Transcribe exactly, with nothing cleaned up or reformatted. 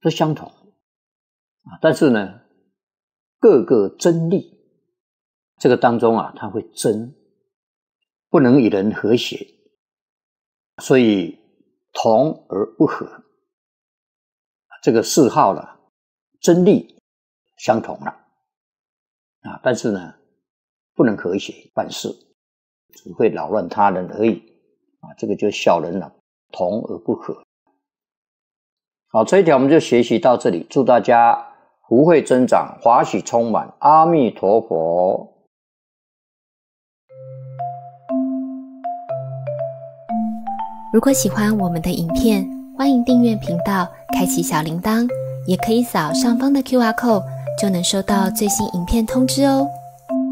都相同啊，但是呢，各个争利，这个当中啊，它会争，不能与人和谐，所以同而不和。这个嗜好了，争利相同了啊，但是呢，不能和谐办事，只会扰乱他人而已啊，这个就小人了，同而不和。好，这一条我们就学习到这里，祝大家福慧增长，华喜充满，阿弥陀佛。 如果喜欢我们的影片，欢迎订阅频道，开启小铃铛，也可以扫上方的 Q R code， 就能收到最新影片通知哦。